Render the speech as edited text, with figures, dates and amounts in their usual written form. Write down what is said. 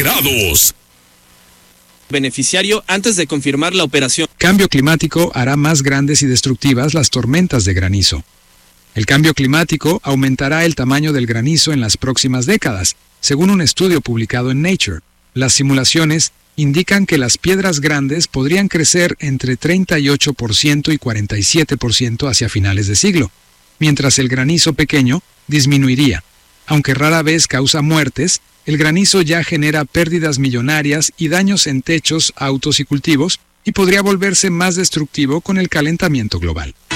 enterados. Beneficiario antes de confirmar la operación. Cambio climático hará más grandes y destructivas las tormentas de granizo. El cambio climático aumentará el tamaño del granizo en las próximas décadas, según un estudio publicado en Nature. Las simulaciones indican que las piedras grandes podrían crecer entre 38% y 47% hacia finales de siglo, mientras el granizo pequeño disminuiría. Aunque rara vez causa muertes, el granizo ya genera pérdidas millonarias y daños en techos, autos y cultivos, y podría volverse más destructivo con el calentamiento global.